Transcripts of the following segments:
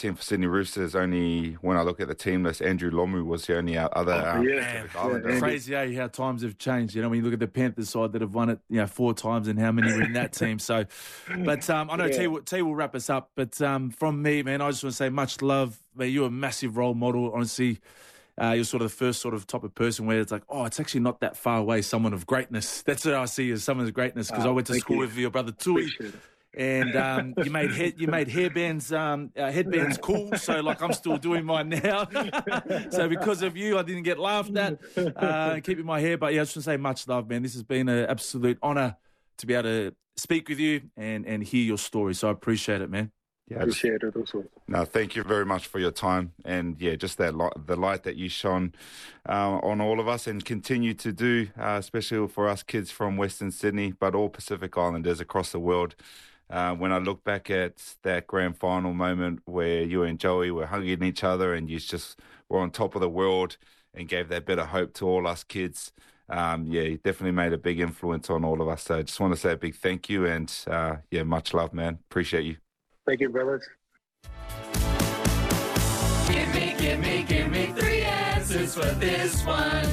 18 for Sydney Roosters. Only when I look at the team list, Andrew Lomu was the only other Pacific Islander. Crazy how times have changed. When you look at the Panthers side that have won it 4 times and how many were in that team. So, but I know T will wrap us up. But from me, man, I just want to say much love. Man, you're a massive role model. Honestly, you're sort of the first sort of type of person where it's like, oh, it's actually not that far away. Someone of greatness. That's what I see as someone of greatness because I went to school with your brother Tui. And you made headbands cool. So like I'm still doing mine now. So because of you, I didn't get laughed at. Keeping my hair, but I just want to say much love, man. This has been an absolute honour to be able to speak with you and hear your story. So I appreciate it, man. Yeah, appreciate it also. No, thank you very much for your time and just that the light that you shone on all of us and continue to do, especially for us kids from Western Sydney, but all Pacific Islanders across the world. When I look back at that grand final moment where you and Joey were hugging each other and you just were on top of the world and gave that bit of hope to all us kids, you definitely made a big influence on all of us. So I just want to say a big thank you and, much love, man. Appreciate you. Thank you, brothers. Give me 3 answers for this one.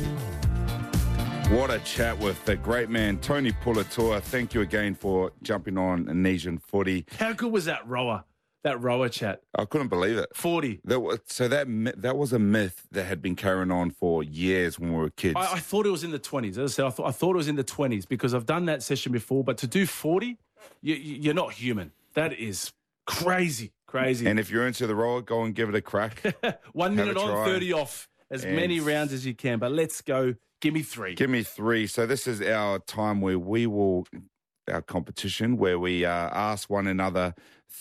What a chat with the great man, Tony Puletua. Thank you again for jumping on Asian Footy. How good was that rower chat? I couldn't believe it. 40. That was a myth that had been carrying on for years when we were kids. I thought it was in the 20s. As I said, I thought it was in the 20s because I've done that session before. But to do 40, you're not human. That is crazy. And if you're into the roller, go and give it a crack. 1 minute on, 30 off. As many rounds as you can. But let's go. Give me 3. Give me 3. So this is our time where our competition, where we ask one another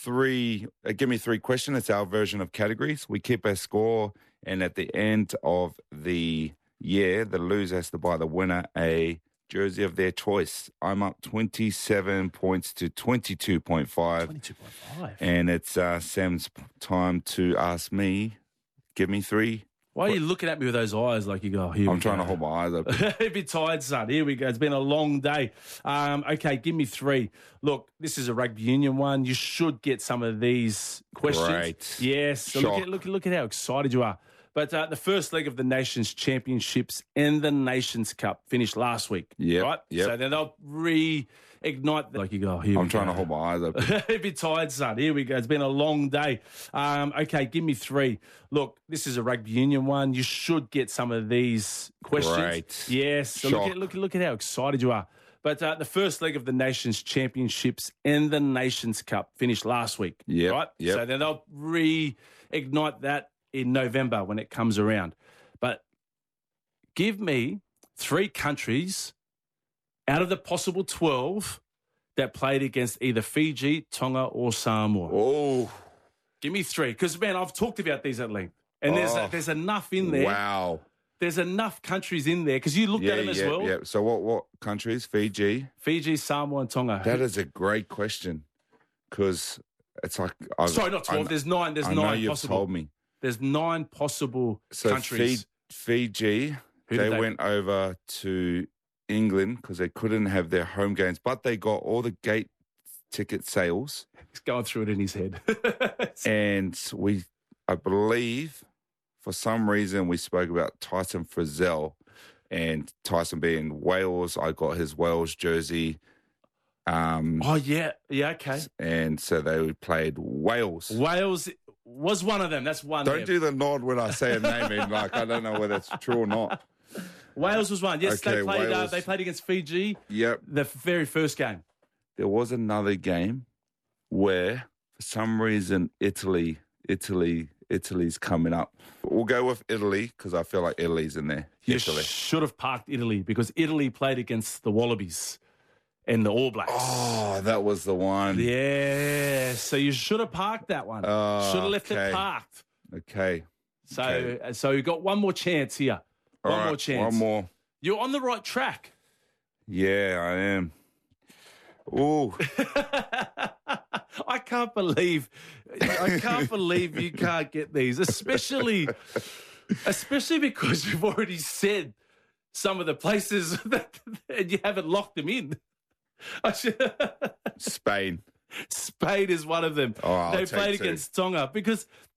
give me 3 questions. It's our version of categories. We keep a score, and at the end of the year, the loser has to buy the winner a jersey of their choice. I'm up 27 points to 22.5. 22.5. And it's Sam's time to ask me, give me 3. Why are you looking at me with those eyes like you go, here I'm trying to hold my eyes open. You'd be tired, son. Here we go. It's been a long day. Okay, give me 3. Look, this is a rugby union one. You should get some of these questions. Great. Yes. So look at how excited you are. But the first leg of the Nations Championships and the Nations Cup finished last week. Yeah. Right? Yep. So then they'll reignite like you go, here I'm trying to hold my eyes open. You'd be tired, son. Here we go. It's been a long day. Okay, give me 3. Look, this is a rugby union one. You should get some of these questions. Great. Yes. So look at how excited you are. But the first leg of the Nations Championships and the Nations Cup finished last week. Yeah. Right? Yep. So then they'll reignite that in November when it comes around. But give me 3 countries out of the possible 12 that played against either Fiji, Tonga, or Samoa. Oh. Give me 3. Because, man, I've talked about these at length. And there's enough in there. Wow. There's enough countries in there because you looked at them as well. Yeah. So what countries? Fiji, Samoa, and Tonga. That is a great question because it's like... Sorry, not 12. There's 9. There's 9 I know possible. you've told me. There's 9 possible countries. Fiji, they went over to England because they couldn't have their home games, but they got all the gate ticket sales. He's going through it in his head. And I believe, for some reason, we spoke about Tyson Frizzell and Tyson being Wales. I got his Wales jersey. Okay. And so they played Wales. Wales was one of them. That's one. Don't do the nod when I say a name in, like, I don't know whether it's true or not. Wales was one. Yes, okay, they played against Fiji. Yep. The very first game. There was another game where, for some reason, Italy's coming up. We'll go with Italy because I feel like Italy's in there. You should have parked Italy because Italy played against the Wallabies and the All Blacks. Oh, that was the one. Yeah, so you should have parked that one. Should have left it parked. Okay. So you got one more chance here. One more chance. One more. You're on the right track. Yeah, I am. Ooh. I can't believe you can't get these, especially because you've already said some of the places and you haven't locked them in. Spain. Spain is one of them. Oh, they played against Tonga because